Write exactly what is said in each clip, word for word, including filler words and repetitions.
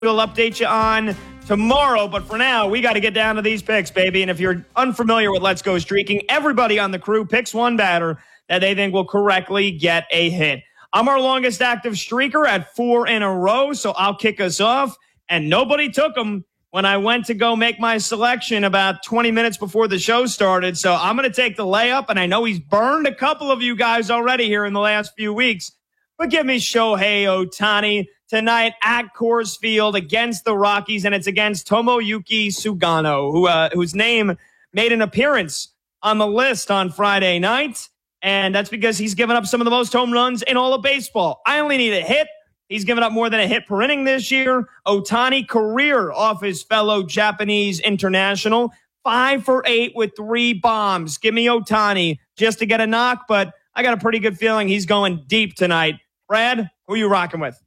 we'll update you on tomorrow. But for now, we got to get down to these picks, baby. And if you're unfamiliar with Let's Go Streaking, everybody on the crew picks one batter that they think will correctly get a hit. I'm our longest active streaker at four in a row, so I'll kick us off. And nobody took them when I went to go make my selection about twenty minutes before the show started. So I'm going to take the layup, and I know he's burned a couple of you guys already here in the last few weeks. But give me Shohei Ohtani tonight at Coors Field against the Rockies, and it's against Tomoyuki Sugano, who uh, whose name made an appearance on the list on Friday night, and that's because he's given up some of the most home runs in all of baseball. I only need a hit. He's given up more than a hit per inning this year. Ohtani career off his fellow Japanese international. Five for eight with three bombs. Give me Ohtani just to get a knock, but I got a pretty good feeling he's going deep tonight. Brad, who are you rocking with?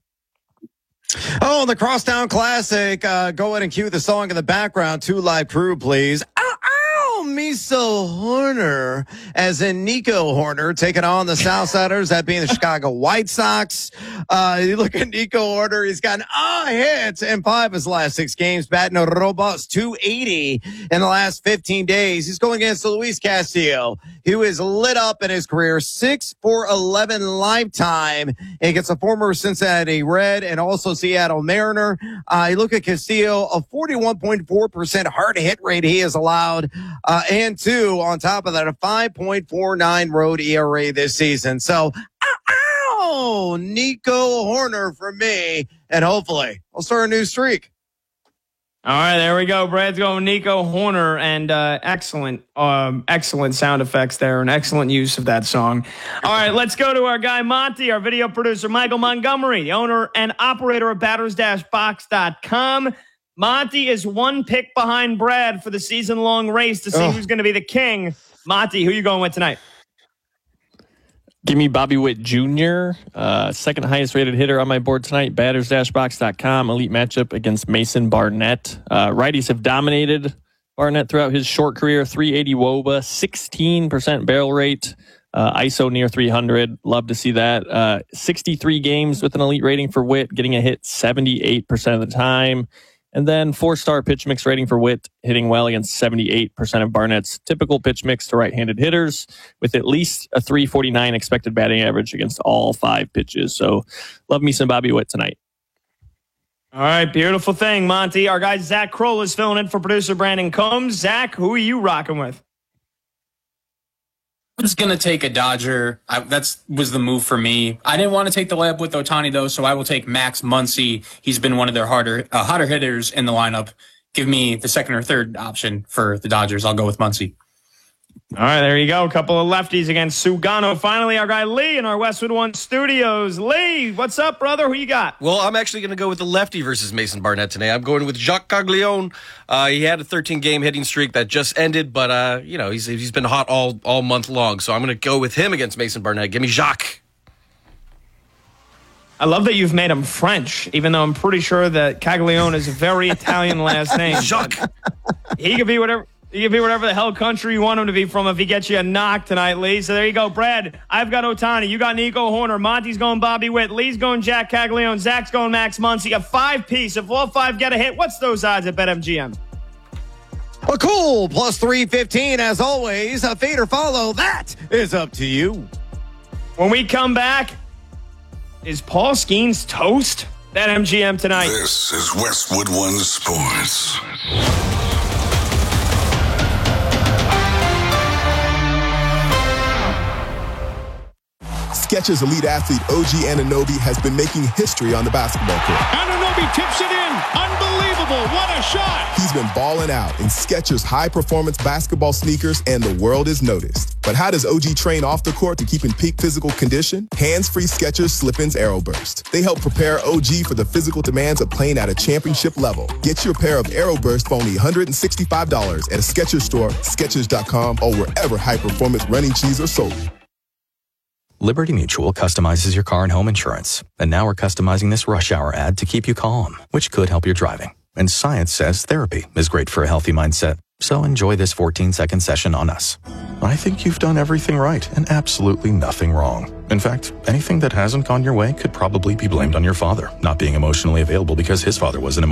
Oh, the Crosstown Classic. Uh, go ahead and cue the song in the background. Two live crew, please. Ow, ow, Miso Horner, as in Nico Horner, taking on the Southsiders, that being the Chicago White Sox. Uh, you look at Nico Horner, he's gotten a hit in five of his last six games, batting a robust two eighty in the last fifteen days. He's going against Luis Castillo, who is lit up in his career, six for eleven lifetime against a former Cincinnati Red and also Seattle Mariner. Uh, you look at Castillo, a forty-one point four percent hard hit rate he has allowed, uh, and two, on top of that, a five point four nine road E R A this season. So, ow, ow, Nico Horner for me, and hopefully I'll start a new streak. All right, there we go. Brad's going Nico Horner, and uh, excellent, um, excellent sound effects there, and excellent use of that song. All right, let's go to our guy Monty, our video producer, Michael Montgomery, the owner and operator of batters dash box dot com. Monty is one pick behind Brad for the season-long race to see oh. who's going to be the king. Monty, who you going with tonight? Give me Bobby Witt Junior, uh, second highest rated hitter on my board tonight, batters dash box dot com, elite matchup against Mason Barnett. Uh, righties have dominated Barnett throughout his short career, three eighty W O B A, sixteen percent barrel rate, uh, I S O near three hundred. Love to see that. Uh, sixty-three games with an elite rating for Witt, getting a hit seventy-eight percent of the time. And then four-star pitch mix rating for Witt, hitting well against seventy-eight percent of Barnett's typical pitch mix to right-handed hitters, with at least a three forty-nine expected batting average against all five pitches. So love me some Bobby Witt tonight. All right, beautiful thing, Monty. Our guy Zach Kroll is filling in for producer Brandon Combs. Zach, who are you rocking with? I'm just going to take a Dodger. I, that's was the move for me. I didn't want to take the layup with Ohtani, though, so I will take Max Muncy. He's been one of their harder, uh, hotter hitters in the lineup. Give me the second or third option for the Dodgers. I'll go with Muncy. All right, there you go. A couple of lefties against Sugano. Finally, our guy Lee in our Westwood One studios. Lee, what's up, brother? Who you got? Well, I'm actually going to go with the lefty versus Mason Barnett today. I'm going with Jacques Caglione. Uh, he had a thirteen-game hitting streak that just ended, but uh, you know he's he's been hot all all month long. So I'm going to go with him against Mason Barnett. Give me Jacques. I love that you've made him French, even though I'm pretty sure that Caglione is a very Italian last name. Jacques. He could be whatever. He can be whatever the hell country you want him to be from if he gets you a knock tonight, Lee. So there you go. Brad, I've got Ohtani. You got Nico Horner. Monty's going Bobby Witt. Lee's going Jack Caglione. Zach's going Max Muncy. A five-piece. If all five get a hit, what's those odds at BetMGM? Well, cool. Plus three fifteen, as always. A fade or follow. That is up to you. When we come back, is Paul Skeens toast? BetMGM tonight. This is Westwood One Sports. Skechers elite athlete O G Anunoby has been making history on the basketball court. Anunoby tips it in. Unbelievable. What a shot. He's been balling out in Skechers high-performance basketball sneakers, and the world is noticed. But how does O G train off the court to keep in peak physical condition? Hands-free Skechers Slip-ins Aeroburst. They help prepare O G for the physical demands of playing at a championship level. Get your pair of Aeroburst for only one hundred sixty-five dollars at a Skechers store, Skechers dot com, or wherever high-performance running shoes are sold. Liberty Mutual customizes your car and home insurance. And now we're customizing this rush hour ad to keep you calm, which could help your driving. And science says therapy is great for a healthy mindset. So enjoy this fourteen second session on us. I think you've done everything right and absolutely nothing wrong. In fact, anything that hasn't gone your way could probably be blamed on your father not being emotionally available because his father wasn't emotionally